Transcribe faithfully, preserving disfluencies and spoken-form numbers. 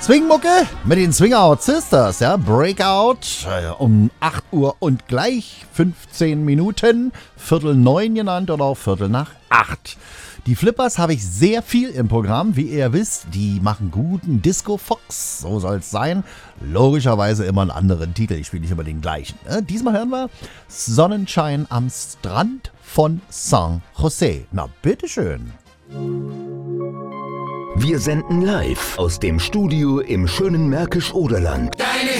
Swingmucke mit den Swingout Sisters, ja, Breakout äh, um acht Uhr und gleich fünfzehn Minuten, Viertel neun genannt oder auch Viertel nach acht. Die Flippers habe ich sehr viel im Programm, wie ihr wisst, die machen guten Disco-Fox, so soll es sein. Logischerweise immer einen anderen Titel, ich spiele nicht immer den gleichen. Ne? Diesmal hören wir Sonnenschein am Strand von San Jose. Na bitteschön. Wir senden live aus dem Studio im schönen Märkisch-Oderland.